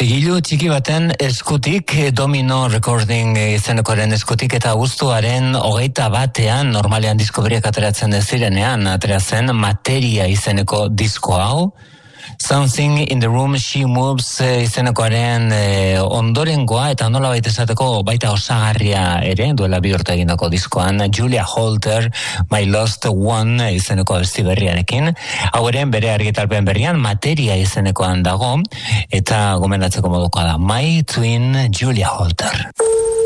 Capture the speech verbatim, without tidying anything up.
Zigilu txiki baten eskutik, Domino Recording izenekoaren eskutik, eta abuztuaren hogeita batean, normalean disko berriak ateratzen ez zirenean, ateratzen Materia izeneko disko hau. Something in the Room She Moves izenekoaren eh, ondorengoa, eta nola baita esateko baita osagarria ere, duela bi urte egindako diskoan, Julia Holter, My Lost One izeneko abesti berriarekin. Hau ere bere argitalpen berrian Materia izenekoan dago, eta gomendatzeko modukoa da My Twin Julia Holter.